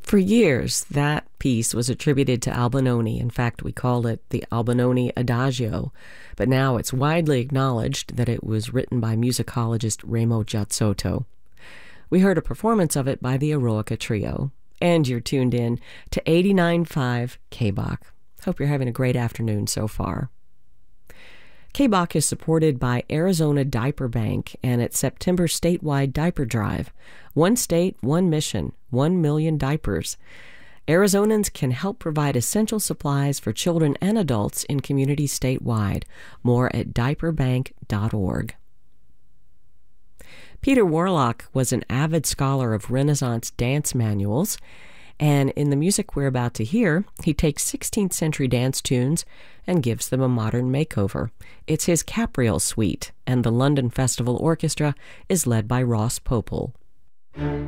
For years, that piece was attributed to Albinoni. In fact, we called it the Albinoni Adagio, but now it's widely acknowledged that it was written by musicologist Remo Giazzotto. We heard a performance of it by the Eroica Trio, and you're tuned in to 89.5 KBOK. Hope you're having a great afternoon so far. KBOK is supported by Arizona Diaper Bank and its September statewide diaper drive. One state, one mission, 1 million diapers. Arizonans can help provide essential supplies for children and adults in communities statewide. More at diaperbank.org. Peter Warlock was an avid scholar of Renaissance dance manuals, and in the music we're about to hear, he takes 16th century dance tunes and gives them a modern makeover. It's his Capriole Suite, and the London Festival Orchestra is led by Ross Popel.